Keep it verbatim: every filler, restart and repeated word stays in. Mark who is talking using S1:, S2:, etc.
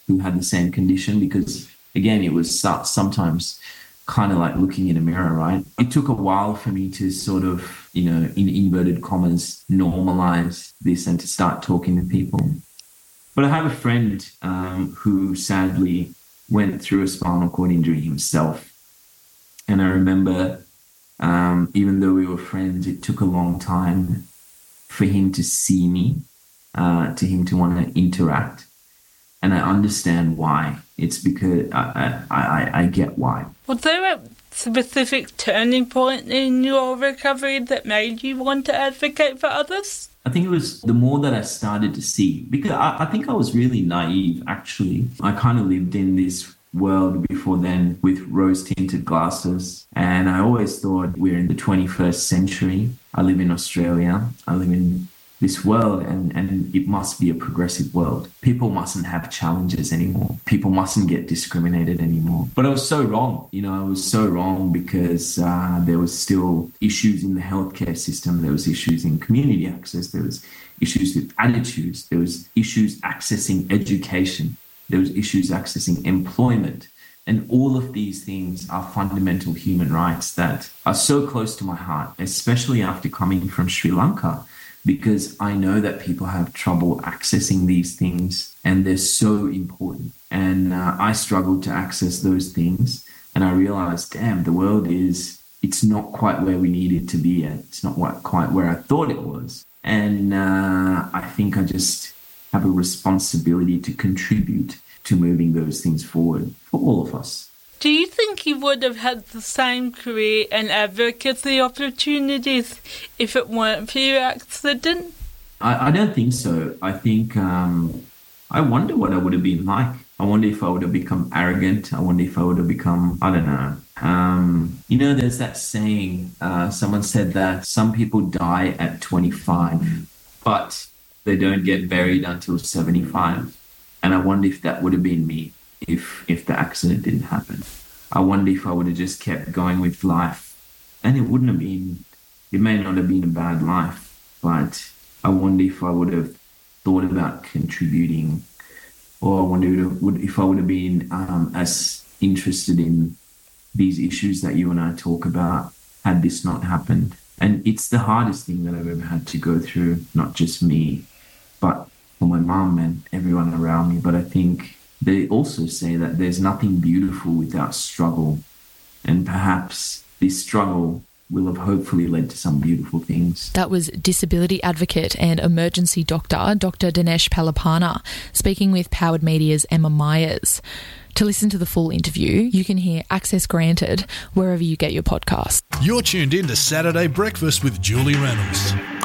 S1: who had the same condition, because, again, it was sometimes kind of like looking in a mirror, right? It took a while for me to sort of, you know, in inverted commas, normalize this and to start talking to people. But I have a friend um, who sadly went through a spinal cord injury himself. And I remember, um, even though we were friends, it took a long time for him to see me, uh, to him to want to interact. And I understand why. It's because I, I, I, I get why.
S2: Was there a specific turning point in your recovery that made you want to advocate for others?
S1: I think it was the more that I started to see, because I, I think I was really naive, actually. I kind of lived in this world before then with rose-tinted glasses. And I always thought we're in the twenty-first century. I live in Australia. I live in this world, and, and it must be a progressive world. People mustn't have challenges anymore. People mustn't get discriminated anymore. But I was so wrong. You know, I was so wrong because uh, there was still issues in the healthcare system. There was issues in community access. There was issues with attitudes. There was issues accessing education. There was issues accessing employment. And all of these things are fundamental human rights that are so close to my heart, especially after coming from Sri Lanka, because I know that people have trouble accessing these things and they're so important. And uh, I struggled to access those things. And I realized, damn, the world is, it's not quite where we need it to be yet. It's not quite where I thought it was. And uh, I think I just have a responsibility to contribute to moving those things forward for all of us.
S2: Do you think you would have had the same career and advocacy opportunities if it weren't for your accident?
S1: I, I don't think so. I think um, I wonder what I would have been like. I wonder if I would have become arrogant. I wonder if I would have become, I don't know. Um, you know, there's that saying, uh, someone said that some people die at twenty-five, but they don't get buried until seventy-five. And I wonder if that would have been me. If if the accident didn't happen. I wonder if I would have just kept going with life. And it wouldn't have been, it may not have been a bad life, but I wonder if I would have thought about contributing, or I wonder if I would have been um, as interested in these issues that you and I talk about had this not happened. And it's the hardest thing that I've ever had to go through, not just me, but for my mum and everyone around me. But I think they also say that there's nothing beautiful without struggle. And perhaps this struggle will have hopefully led to some beautiful things.
S3: That was disability advocate and emergency doctor, Doctor Dinesh Palapana, speaking with Powered Media's Emma Myers. To listen to the full interview, you can hear Access Granted wherever you get your podcasts.
S4: You're tuned in to Saturday Breakfast with Julie Reynolds.